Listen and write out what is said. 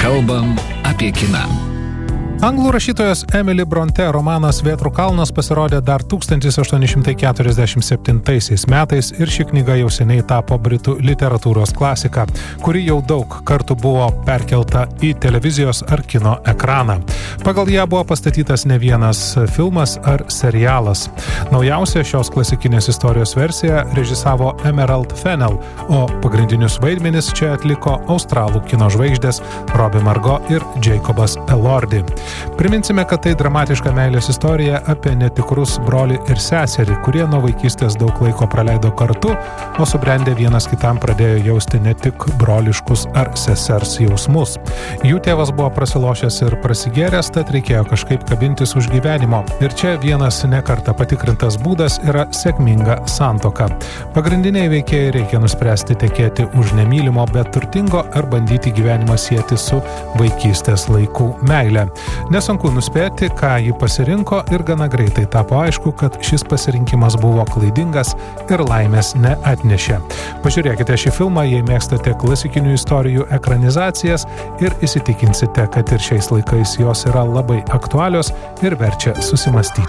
Kalbam apie kiną. Anglų rašytojos Emily Bronte romanas Vėtrų kalnas pasirodė dar 1847 metais ir ši knyga jau seniai tapo britų literatūros klasika, kuri jau daug kartų buvo perkelta į televizijos ar kino ekraną. Pagal ją buvo pastatytas ne vienas filmas ar serialas. Naujausia šios klasikinės istorijos versija režisavo Emerald Fennell, o pagrindinius vaidmenis čia atliko australų kino žvaigždės Robbie Margot ir Jacobas Elordi. Priminsime, kad tai dramatiška meilės istorija apie netikrus brolį ir seserį, kurie nuo vaikystės daug laiko praleido kartu, o subrendę vienas kitam pradėjo jausti ne tik broliškus ar sesers jausmus. Jų tėvas buvo prasilošęs ir prasigėręs, tad reikėjo kažkaip kabintis už gyvenimo. Ir čia vienas nekartą patikrintas būdas yra sėkminga santuoka. Pagrindiniai veikėjai reikia nuspręsti tekėti už nemylimo, bet turtingo ar bandyti gyvenimą sieti su vaikystės laikų meile. Nesunku nuspėti, ką ji pasirinko ir gana greitai tapo aišku, kad šis pasirinkimas buvo klaidingas ir laimės neatnešė. Pažiūrėkite šį filmą, jei mėgstate klasikinių istorijų ekranizacijas ir įsitikinsite, kad ir šiais laikais jos yra labai aktualios ir verčia susimąstyti.